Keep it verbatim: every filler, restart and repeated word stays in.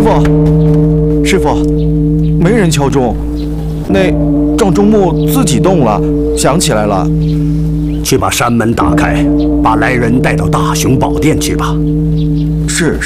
傅，师傅，没人敲钟，那赵忠木自己动了，想起来了。 去把山门打开，把来人带到大雄宝殿去吧。 是。